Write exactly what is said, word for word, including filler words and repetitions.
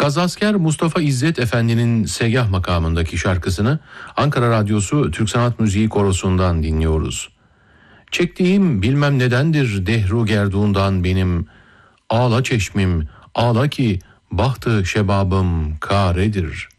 Kazasker Mustafa İzzet Efendi'nin Segah makamındaki şarkısını Ankara Radyosu Türk Sanat Müziği Korosu'ndan dinliyoruz. Çektiğim bilmem nedendir dehru gerduğundan benim, ağla çeşmim ağla ki bahtı şebabım karedir.